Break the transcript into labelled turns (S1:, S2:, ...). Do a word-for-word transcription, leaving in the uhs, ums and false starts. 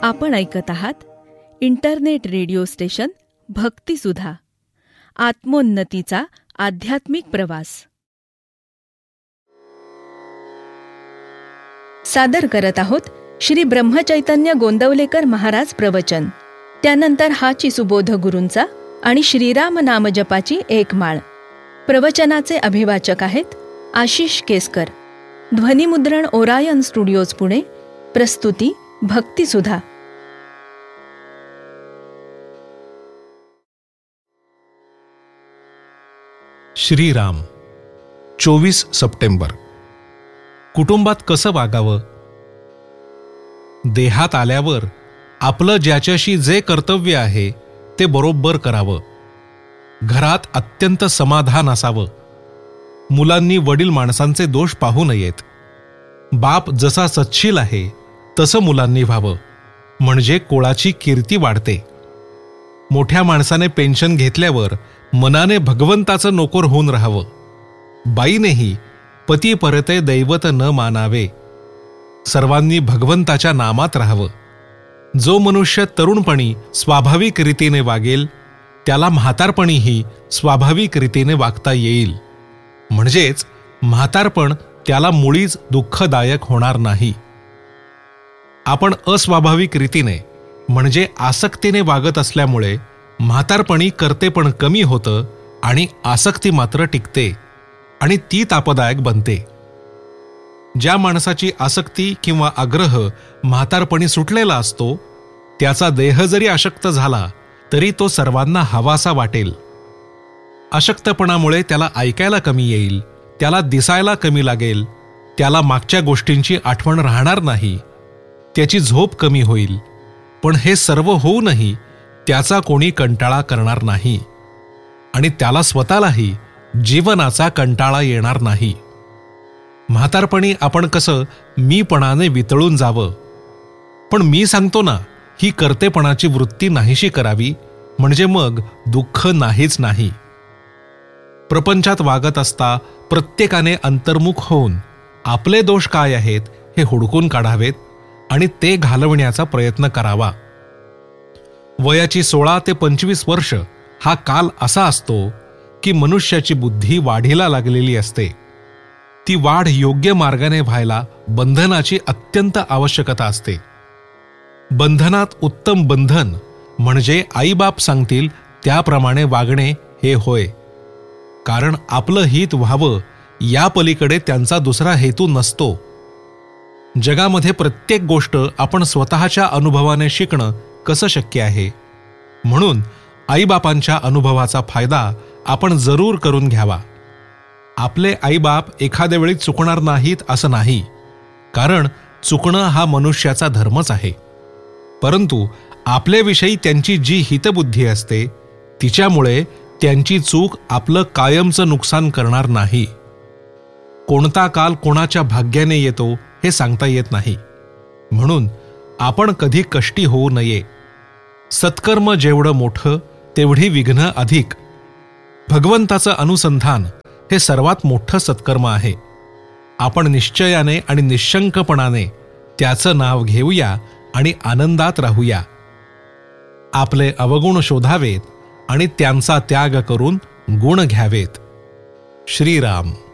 S1: आपण ऐकत आहात इंटरनेट रेडिओ स्टेशन भक्तिसुधा, आत्मोन्नतीचा आध्यात्मिक प्रवास. सादर करत आहोत श्री ब्रह्मचैतन्य गोंदवलेकर महाराज प्रवचन. त्यानंतर हाची सुबोध गुरूंचा आणि श्रीराम नामजपाची एक माळ. प्रवचनाचे अभिवाचक आहेत आशिष केसकर. ध्वनिमुद्रण ओरायन स्टुडिओज पुणे. प्रस्तुती भक्तिसुधा.
S2: श्रीराम. चोवीस सप्टेंबर. कुटुंबात कसं वागावं? देहात आल्यावर आपलं ज्याच्याशी जे कर्तव्य आहे ते बरोबर करावं. घरात अत्यंत समाधान असावं. मुलांनी वडील माणसांचे दोष पाहू नयेत. बाप जसा सच्छील आहे तसं मुलांनी व्हावं, म्हणजे कुळाची कीर्ती वाढते. मोठ्या माणसाने पेन्शन घेतल्यावर मनाने भगवंताचं नोकर होऊन राहावं. बाईनेही पती परते दैवत न मानावे. सर्वांनी भगवंताच्या नामात राहावं. जो मनुष्य तरुणपणी स्वाभाविक रीतीने वागेल त्याला म्हातारपणीही स्वाभाविक रीतीने वागता येईल. म्हणजेच म्हातारपण त्याला मुळीच दुःखदायक होणार नाही. आपण अस्वाभाविक रीतीने म्हणजे आसक्तीने वागत असल्यामुळे म्हातारपणी कर्तेपण कमी होतं आणि आसक्ती मात्र टिकते आणि ती तापदायक बनते. ज्या माणसाची आसक्ती किंवा आग्रह म्हातारपणी सुटलेला असतो त्याचा देह जरी अशक्त झाला तरी तो सर्वांना हवासा वाटेल. अशक्तपणामुळे त्याला ऐकायला कमी येईल, त्याला दिसायला कमी लागेल, त्याला मागच्या गोष्टींची आठवण राहणार नाही, त्याची झोप कमी होईल. पण हे सर्व होऊनही त्याचा कोणी कंटाळा करणार नाही आणि त्याला स्वतःलाही जीवनाचा कंटाळा येणार नाही. म्हातारपणी आपण कसं मीपणाने वितळून जावं. पण मी सांगतो ना, ही कर्तेपणाची वृत्ती नाहीशी करावी, म्हणजे मग दुःख नाहीच नाही. प्रपंचात वागत असता प्रत्येकाने अंतर्मुख होऊन आपले दोष काय आहेत हे हुडकून काढावेत आणि ते घालवण्याचा प्रयत्न करावा. वयाची सोळा ते पंचवीस वर्ष हा काल असा असतो की मनुष्याची बुद्धी वाढीला लागलेली असते. ती वाढ योग्य मार्गाने व्हायला बंधनाची अत्यंत आवश्यकता असते. बंधनात उत्तम बंधन म्हणजे आईबाप सांगतील त्याप्रमाणे वागणे हे होय. कारण आपलं हित व्हावं या पलीकडे त्यांचा दुसरा हेतू नसतो. जगामध्ये प्रत्येक गोष्ट आपण स्वतःच्या अनुभवाने शिकणं कसं शक्य आहे. म्हणून आईबापांच्या अनुभवाचा फायदा आपण जरूर करून घ्यावा. आपले आईबाप एखाद्या वेळी चुकणार नाहीत असं नाही, कारण चुकणं हा मनुष्याचा धर्मच आहे. परंतु आपल्याविषयी त्यांची जी हितबुद्धी असते तिच्यामुळे त्यांची चूक आपलं कायमचं नुकसान करणार नाही. कोणता काल कोणाच्या भाग्याने येतो हे सांगता येत नाही. म्हणून आपण कधी कष्टी होऊ नये. सत्कर्म जेवढं मोठं तेवढी विघ्न अधिक. भगवंताचं अनुसंधान हे सर्वात मोठं सत्कर्म आहे. आपण निश्चयाने आणि निशंकपणाने त्याचं नाव घेऊया आणि आनंदात राहूया. आपले अवगुण शोधावेत आणि त्यांचा त्याग करून गुण घ्यावेत. श्रीराम.